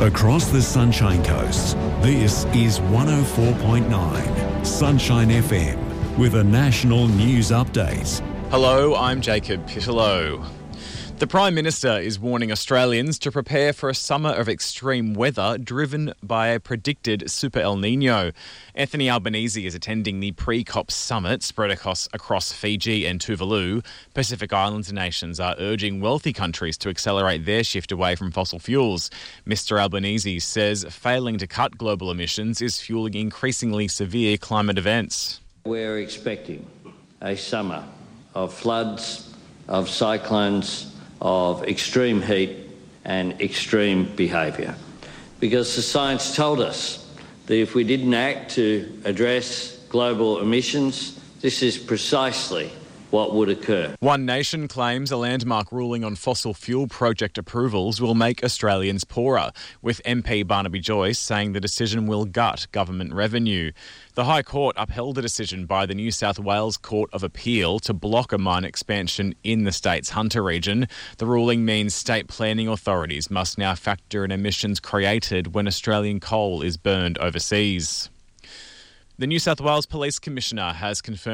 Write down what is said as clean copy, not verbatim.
Across the Sunshine Coast, this is 104.9 Sunshine FM with a national news update. Hello, I'm Jacob Pittellow. The Prime Minister is warning Australians to prepare for a summer of extreme weather driven by a predicted Super El Nino. Anthony Albanese is attending the pre-COP summit spread across Fiji and Tuvalu. Pacific Islands nations are urging wealthy countries to accelerate their shift away from fossil fuels. Mr Albanese says failing to cut global emissions is fueling increasingly severe climate events. We're expecting a summer of floods, of cyclones, of extreme heat and extreme behaviour. Because the science told us that if we didn't act to address global emissions, this is precisely what would occur. One Nation claims a landmark ruling on fossil fuel project approvals will make Australians poorer, with MP Barnaby Joyce saying the decision will gut government revenue. The High Court upheld a decision by the New South Wales Court of Appeal to block a mine expansion in the state's Hunter region. The ruling means state planning authorities must now factor in emissions created when Australian coal is burned overseas. The New South Wales Police Commissioner has confirmed